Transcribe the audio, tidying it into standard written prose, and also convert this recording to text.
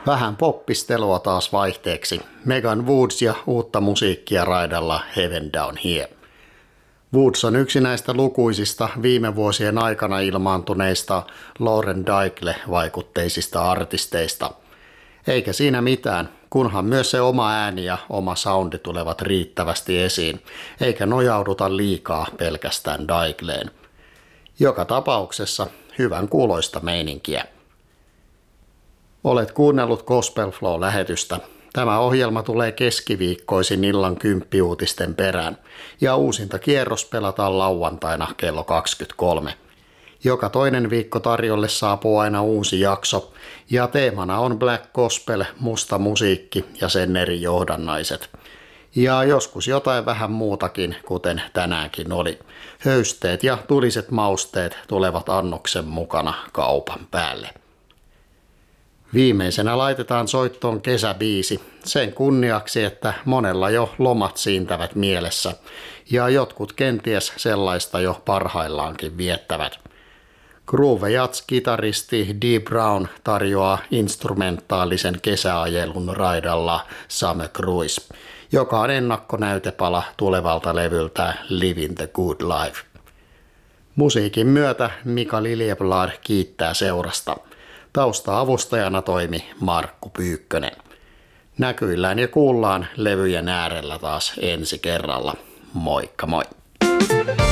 Vähän poppistelua taas vaihteeksi. Megan Woods ja uutta musiikkia raidalla Heaven Down Here. Woods on yksi näistä lukuisista viime vuosien aikana ilmaantuneista Lauren Daigle-vaikutteisista artisteista. Eikä siinä mitään, kunhan myös se oma ääni ja oma soundi tulevat riittävästi esiin, eikä nojauduta liikaa pelkästään Daigleen. Joka tapauksessa hyvän kuuloista meininkiä. Olet kuunnellut Gospel Flow-lähetystä. Tämä ohjelma tulee keskiviikkoisin illan 10 uutisten perään ja uusinta kierros pelataan lauantaina kello 23. Joka toinen viikko tarjolle saapuu aina uusi jakso ja teemana on Black Gospel, musta musiikki ja sen eri johdannaiset. Ja joskus jotain vähän muutakin, kuten tänäänkin oli. Höysteet ja tuliset mausteet tulevat annoksen mukana kaupan päälle. Viimeisenä laitetaan soittoon kesäbiisi sen kunniaksi, että monella jo lomat siintävät mielessä ja jotkut kenties sellaista jo parhaillaankin viettävät. Groove Jazz-kitaristi Dee Brown tarjoaa instrumentaalisen kesäajelun raidalla Summer Cruise, joka on ennakkonäytepala tulevalta levyltä Living the Good Life. Musiikin myötä Mika Liljeblad kiittää seurasta. Tausta-avustajana toimi Markku Pyykkönen. Näkyillään ja kuullaan levyjen äärellä taas ensi kerralla. Moikka moi!